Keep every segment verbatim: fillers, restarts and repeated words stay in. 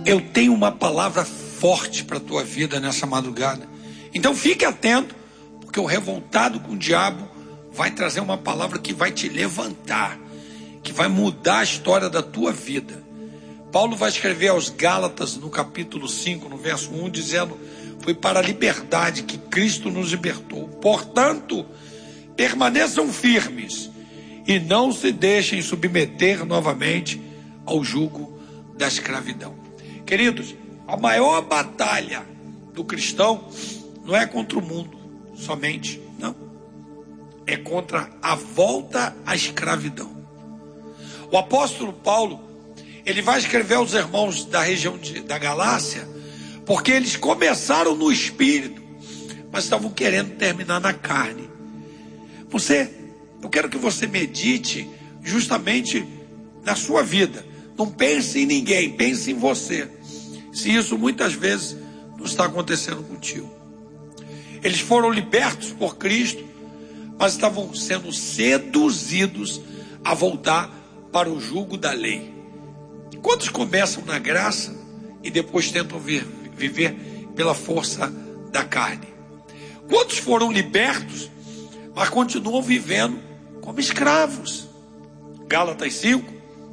eu tenho uma palavra forte para a tua vida nessa madrugada. Então fique atento, porque o revoltado com o diabo vai trazer uma palavra que vai te levantar, que vai mudar a história da tua vida. Paulo vai escrever aos Gálatas no capítulo cinco, no verso um, dizendo: foi para a liberdade que Cristo nos libertou. Portanto, permaneçam firmes e não se deixem submeter novamente ao jugo da escravidão. Queridos, a maior batalha do cristão não é contra o mundo somente, não. É contra a volta à escravidão. O apóstolo Paulo, ele vai escrever aos irmãos da região de, da Galácia, porque eles começaram no espírito, mas estavam querendo terminar na carne. Você, eu quero que você medite justamente na sua vida. Não pense em ninguém, pense em você. Se isso muitas vezes não está acontecendo contigo. Eles foram libertos por Cristo, mas estavam sendo seduzidos a voltar para o jugo da lei. Quantos começam na graça e depois tentam vir, viver pela força da carne? Quantos foram libertos, mas continuam vivendo como escravos? Gálatas cinco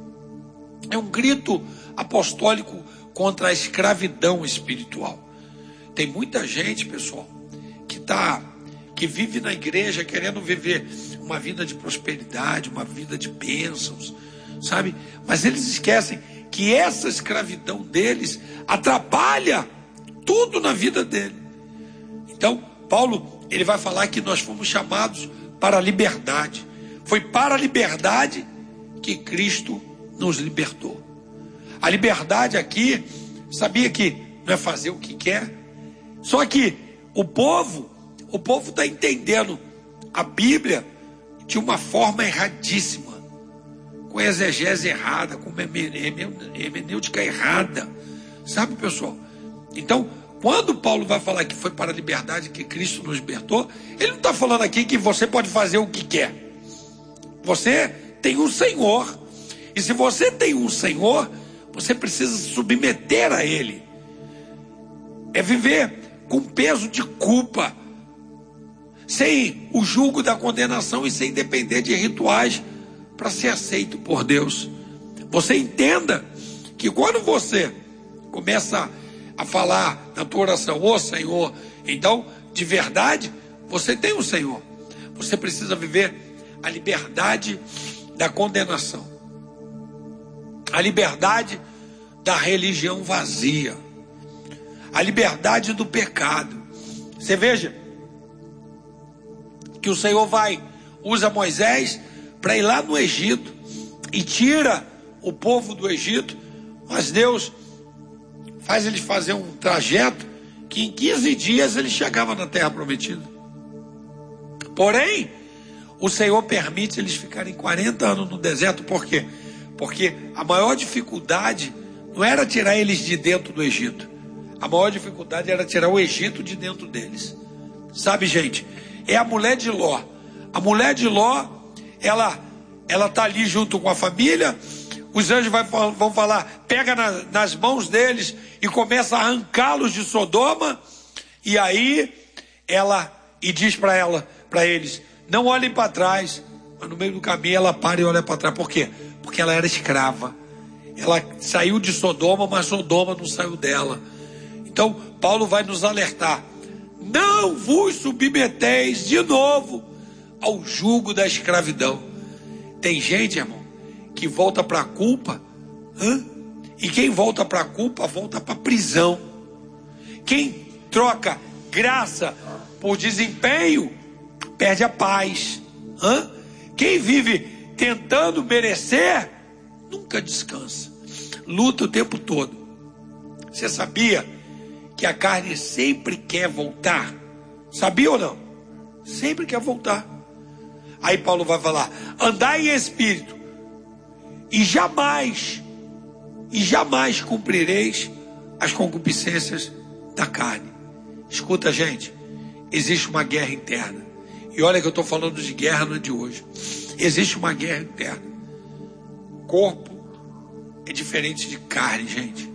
é um grito apostólico contra a escravidão espiritual. Tem muita gente, pessoal, que tá, que vive na igreja querendo viver uma vida de prosperidade, uma vida de bênçãos, sabe? Mas eles esquecem que essa escravidão deles atrapalha tudo na vida dele. Então, Paulo, ele vai falar que nós fomos chamados para a liberdade. Foi para a liberdade que Cristo nos libertou. A liberdade aqui, sabia que não é fazer o que quer? Só que o povo, o povo está entendendo a Bíblia de uma forma erradíssima, com exegese errada, com hermenêutica errada, sabe, pessoal? Então, quando Paulo vai falar que foi para a liberdade que Cristo nos libertou, ele não está falando aqui que você pode fazer o que quer. Você tem um Senhor, e se você tem um Senhor, você precisa se submeter a Ele. É viver com peso de culpa, sem o jugo da condenação e sem depender de rituais para ser aceito por Deus. Você entenda que quando você começa a falar na tua oração, ô Senhor, então, de verdade, você tem um Senhor. Você precisa viver a liberdade da condenação, a liberdade da religião vazia, a liberdade do pecado. Você veja que o Senhor vai, usa Moisés para ir lá no Egito e tira o povo do Egito, mas Deus faz eles fazer um trajeto que em quinze dias ele chegava na terra prometida. Porém, o Senhor permite eles ficarem quarenta anos no deserto. Por quê? Porque a maior dificuldade não era tirar eles de dentro do Egito. A maior dificuldade era tirar o Egito de dentro deles. Sabe, gente, é a mulher de Ló. A mulher de Ló, ela ela está ali junto com a família. Os anjos vai, vão falar, pega na, nas mãos deles e começa a arrancá-los de Sodoma. E aí ela e diz para ela, para eles, não olhem para trás. Mas no meio do caminho ela para e olha para trás. Por quê? Porque ela era escrava. Ela saiu de Sodoma, mas Sodoma não saiu dela. Então Paulo vai nos alertar: não vos submeteis de novo ao jugo da escravidão. Tem gente, irmão, que volta para a culpa, hã? E quem volta para a culpa, volta para a prisão. Quem troca graça por desempenho, perde a paz, hã? Quem vive tentando merecer, nunca descansa, luta o tempo todo. Você sabia que a carne sempre quer voltar? Sabia ou não? Sempre quer voltar. Aí Paulo vai falar: andai em espírito, e jamais, e jamais cumprireis as concupiscências da carne. Escuta, gente, existe uma guerra interna. E olha que eu estou falando de guerra, não é de hoje. Existe uma guerra interna. Corpo é diferente de carne, gente.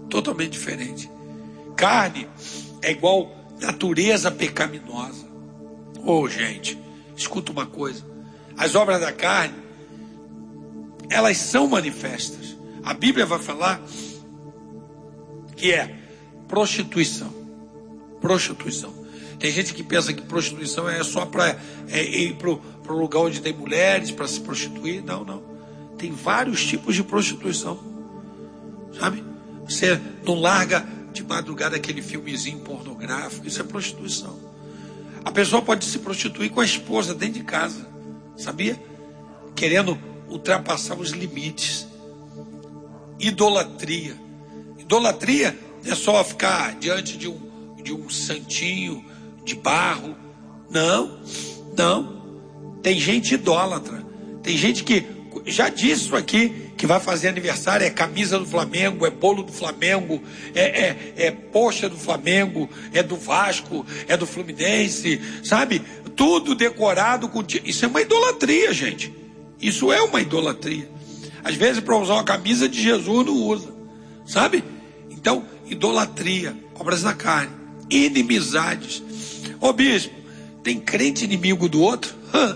Totalmente diferente. Carne é igual natureza pecaminosa. Oh, gente, escuta uma coisa. As obras da carne, elas são manifestas. A Bíblia vai falar que é prostituição. Prostituição. Tem gente que pensa que prostituição é só para é, ir para o lugar onde tem mulheres para se prostituir. Não, não. Tem vários tipos de prostituição. Sabe? Você não larga de madrugada aquele filmezinho pornográfico. Isso é prostituição. A pessoa pode se prostituir com a esposa dentro de casa. Sabia? Querendo ultrapassar os limites. Idolatria. Idolatria não é só ficar diante de um, de um santinho de barro. Não, não. Tem gente idólatra. Tem gente que, já disse isso aqui, que vai fazer aniversário, é camisa do Flamengo, é bolo do Flamengo, é, é, é poxa do Flamengo, é do Vasco, é do Fluminense, sabe? Tudo decorado com... Isso é uma idolatria, gente. Isso é uma idolatria. Às vezes, para usar uma camisa de Jesus, não usa, sabe? Então, idolatria, obras da carne, inimizades. Ô bispo, tem crente inimigo do outro?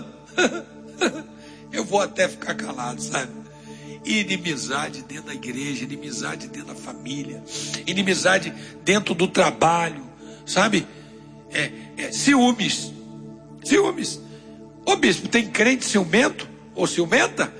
Eu vou até ficar calado, sabe? Inimizade dentro da igreja, inimizade dentro da família, inimizade dentro do trabalho, sabe? É, é, ciúmes, ciúmes. Ô bispo, tem crente ciumento ou ciumenta?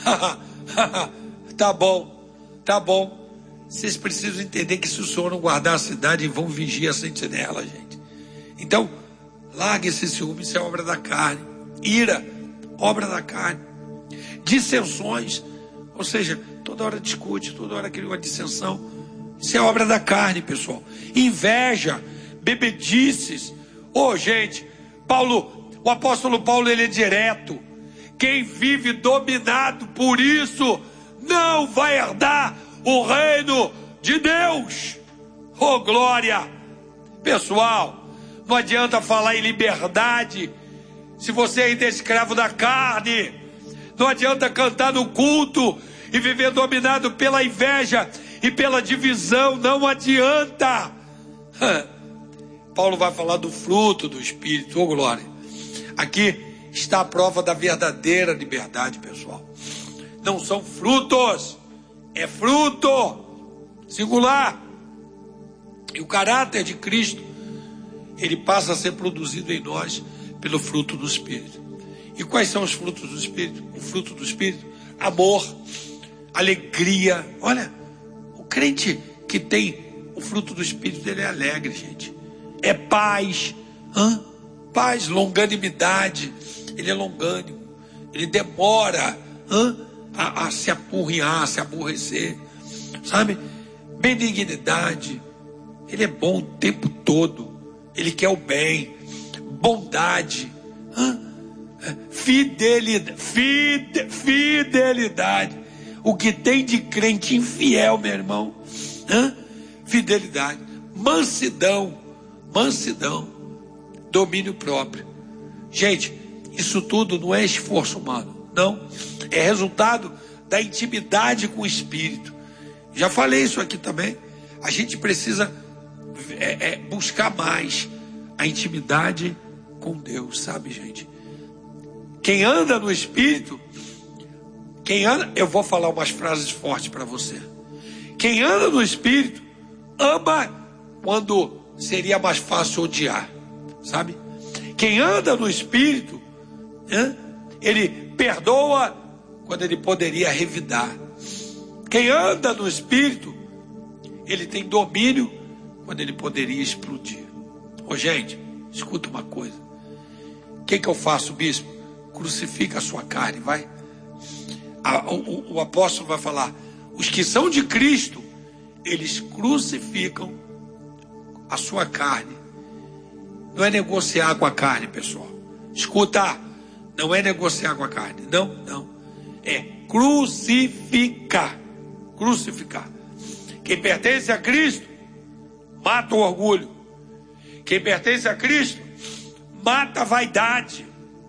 Tá bom, tá bom. Vocês precisam entender que se o Senhor não guardar a cidade, vão vigiar a sentinela, gente. Então, largue esse ciúme, isso é obra da carne. Ira, obra da carne. Dissensões, ou seja, toda hora discute, toda hora cria uma dissensão. Isso é obra da carne, pessoal. Inveja, bebedices. Ô, oh, gente, Paulo, o apóstolo Paulo, ele é direto. Quem vive dominado por isso não vai herdar o reino de Deus. Oh, glória! Pessoal, não adianta falar em liberdade se você ainda é escravo da carne. Não adianta cantar no culto e viver dominado pela inveja e pela divisão. Não adianta. Paulo vai falar do fruto do Espírito. Oh, glória! Aqui está a prova da verdadeira liberdade, pessoal. Não são frutos, é fruto singular. E o caráter de Cristo, ele passa a ser produzido em nós pelo fruto do Espírito. E quais são os frutos do Espírito? O fruto do Espírito: amor, alegria. Olha, o crente que tem o fruto do Espírito, ele é alegre, gente. É paz, hã? Paz, longanimidade. Ele é longânimo, ele demora hã? A, a se apurriar, a se aborrecer, sabe? Benignidade, ele é bom o tempo todo, ele quer o bem. Bondade, hã? Fidelidade, fide, fidelidade. O que tem de crente infiel, meu irmão, hã? Fidelidade, mansidão, mansidão, domínio próprio. Gente, isso tudo não é esforço humano, não. É resultado da intimidade com o Espírito. Já falei isso aqui também. A gente precisa é, é, buscar mais a intimidade com Deus, sabe, gente? Quem anda no Espírito, quem anda, eu vou falar umas frases fortes para você. Quem anda no Espírito ama quando seria mais fácil odiar, sabe? Quem anda no Espírito, hein? Ele perdoa quando ele poderia revidar. Quem anda no Espírito, ele tem domínio quando ele poderia explodir. Ô, gente, escuta uma coisa. O que, que eu faço, bispo? Crucifica a sua carne, vai. A, o, o apóstolo vai falar: os que são de Cristo, eles crucificam a sua carne. Não é negociar com a carne, pessoal. Escuta, não é negociar com a carne. Não, não. É crucificar. Crucificar. Quem pertence a Cristo, mata o orgulho. Quem pertence a Cristo, mata a vaidade.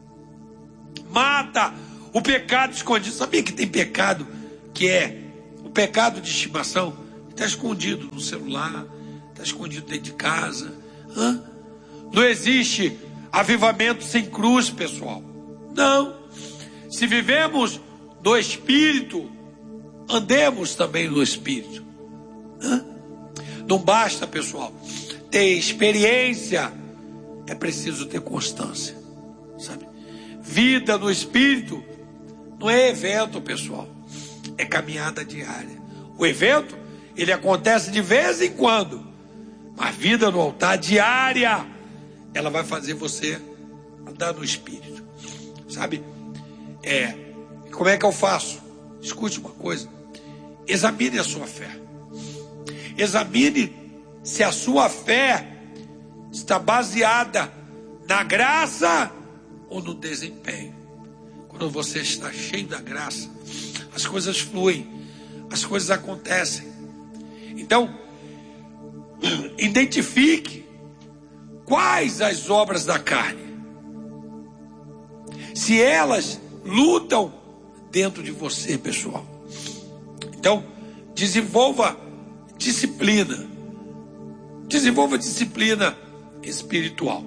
Mata o pecado escondido. Sabia que tem pecado que é o pecado de estimação? Está escondido no celular, está escondido dentro de casa. Hã? Não existe avivamento sem cruz, pessoal. Não. Se vivemos do Espírito, andemos também no Espírito. Hã? Não basta, pessoal, ter experiência, é preciso ter constância, sabe? Vida no Espírito não é evento, pessoal, é caminhada diária. O evento, ele acontece de vez em quando, mas vida no altar diária, ela vai fazer você andar no Espírito, sabe? É, como é que eu faço? Escute uma coisa, examine a sua fé. Examine se a sua fé está baseada na graça ou no desempenho. Quando você está cheio da graça, as coisas fluem, as coisas acontecem. Então, identifique quais as obras da carne. Se elas lutam dentro de você, pessoal. Então, desenvolva disciplina. Desenvolva disciplina espiritual.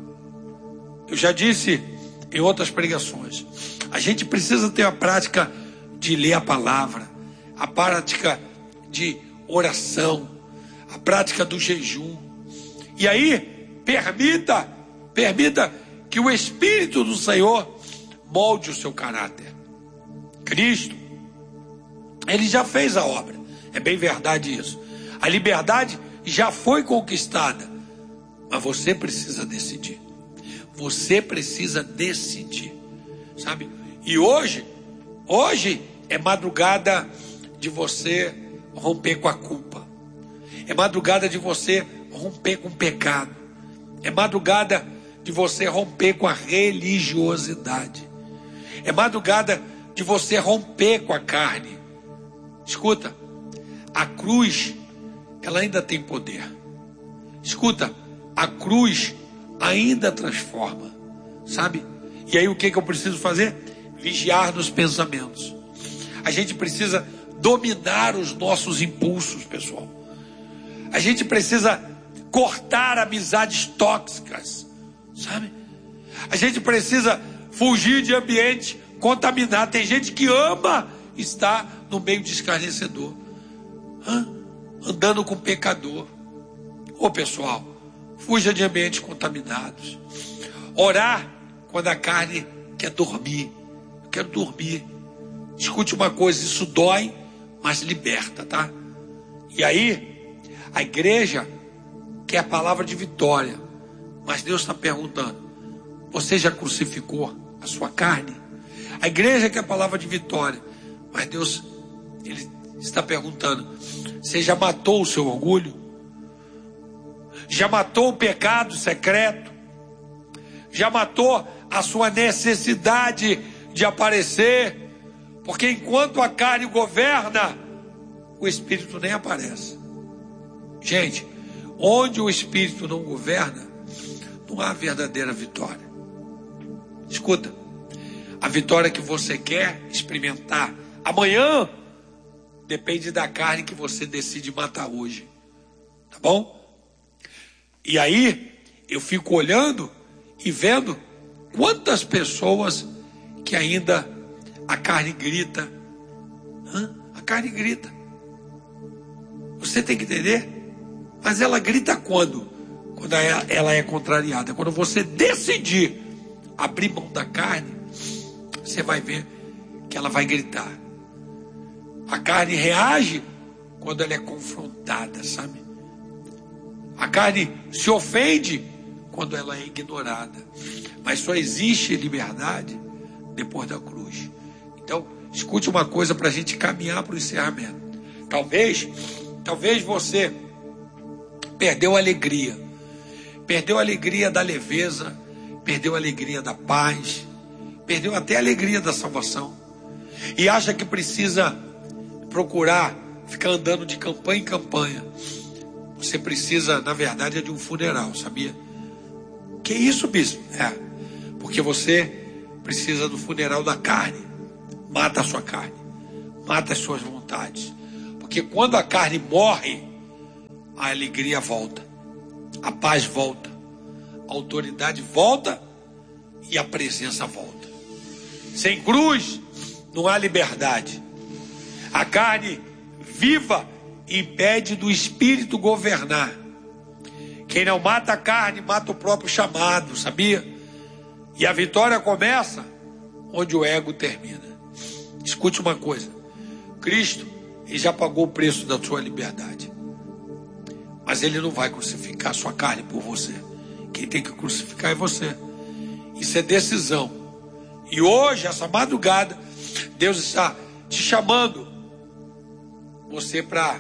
Eu já disse em outras pregações, a gente precisa ter a prática de ler a palavra, a prática de oração, a prática do jejum. E aí, permita, permita que o Espírito do Senhor molde o seu caráter. Cristo, ele já fez a obra. É bem verdade isso. A liberdade já foi conquistada. Mas você precisa decidir. Você precisa decidir. Sabe? E hoje, hoje é madrugada de você romper com a culpa. É madrugada de você romper com o pecado. É madrugada de você romper com a religiosidade. É madrugada de você romper com a carne. Escuta, a cruz, ela ainda tem poder. Escuta, a cruz ainda transforma, sabe? E aí o que, que eu preciso fazer? Vigiar nos pensamentos. A gente precisa dominar os nossos impulsos, pessoal. A gente precisa cortar amizades tóxicas, sabe? A gente precisa fugir de ambiente contaminado. Tem gente que ama estar no meio de escarnecedor, Hã? andando com pecador. Ô pessoal, fuja de ambientes contaminados. Orar quando a carne quer dormir. Eu quero dormir. Escute uma coisa, isso dói, mas liberta, tá? E aí, a igreja quer a palavra de vitória, mas Deus está perguntando: você já crucificou a sua carne? A igreja quer a palavra de vitória, mas Deus, ele está perguntando: você já matou o seu orgulho? Já matou o pecado secreto? Já matou a sua necessidade de aparecer? Porque enquanto a carne governa, o Espírito nem aparece. Gente, onde o Espírito não governa, não há verdadeira vitória. Escuta, a vitória que você quer experimentar amanhã depende da carne que você decide matar hoje. Tá bom? E aí, eu fico olhando e vendo quantas pessoas que ainda a carne grita. Hã? A carne grita. Você tem que entender. Mas ela grita quando? Quando ela é contrariada. Quando você decidir abrir mão da carne, você vai ver que ela vai gritar. A carne reage quando ela é confrontada, sabe? A carne se ofende quando ela é ignorada. Mas só existe liberdade depois da cruz. Então, escute uma coisa para a gente caminhar para o encerramento. Talvez, talvez você perdeu a alegria. Perdeu a alegria da leveza. Perdeu a alegria da paz. Perdeu até a alegria da salvação. E acha que precisa procurar ficar andando de campanha em campanha. Você precisa, na verdade, é de um funeral, sabia? Que isso, bispo? É, porque você precisa do funeral da carne. Mata a sua carne. Mata as suas vontades. Porque Porque quando a carne morre, a alegria volta, a paz volta, a autoridade volta e a presença volta. Sem cruz não há liberdade. A carne viva impede do espírito governar. Quem não mata a carne, mata o próprio chamado, sabia? E a vitória começa onde o ego termina. Escute uma coisa: Cristo, ele já pagou o preço da sua liberdade, mas ele não vai crucificar a sua carne por você. Quem tem que crucificar é você. Isso é decisão. E hoje, essa madrugada, Deus está te chamando você para...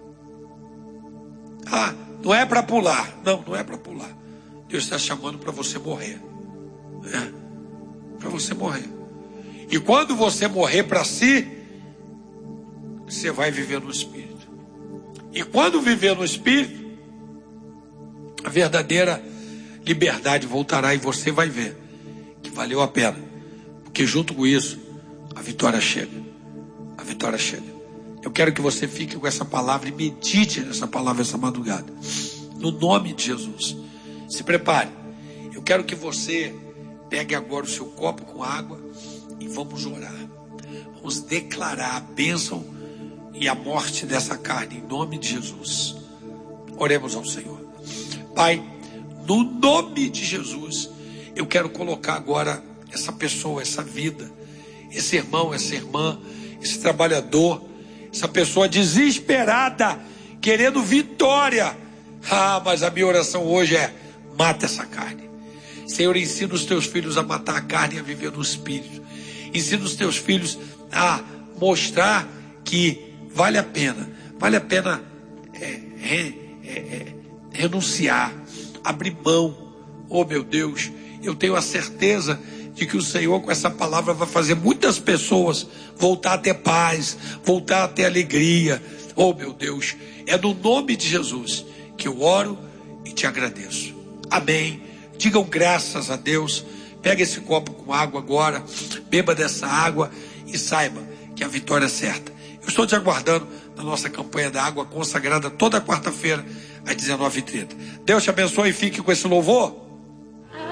Ah, não é para pular. Não, não é para pular. Deus está chamando para você morrer. É, para você morrer. E quando você morrer para si, você vai viver no Espírito. E quando viver no Espírito, a verdadeira liberdade voltará e você vai ver que valeu a pena. Porque junto com isso, a vitória chega. A vitória chega. Eu quero que você fique com essa palavra e medite nessa palavra essa madrugada. No nome de Jesus. Se prepare. Eu quero que você pegue agora o seu copo com água e vamos orar. Vamos declarar a bênção e a morte dessa carne em nome de Jesus. Oremos ao Senhor. Pai, no nome de Jesus, eu quero colocar agora essa pessoa, essa vida, esse irmão, essa irmã, esse trabalhador, essa pessoa desesperada, querendo vitória. Ah, mas a minha oração hoje é: mata essa carne. Senhor, ensina os teus filhos a matar a carne e a viver no Espírito. Ensina os teus filhos a mostrar que vale a pena, vale a pena é, é, é, renunciar, abrir mão. Oh meu Deus, eu tenho a certeza de que o Senhor com essa palavra vai fazer muitas pessoas voltar a ter paz, voltar a ter alegria. Oh meu Deus, é no nome de Jesus que eu oro e te agradeço. Amém. Digam graças a Deus. Pega esse copo com água agora, beba dessa água e saiba que a vitória é certa. Eu estou te aguardando na nossa campanha da água consagrada toda quarta-feira às dezenove e trinta. Deus te abençoe e fique com esse louvor.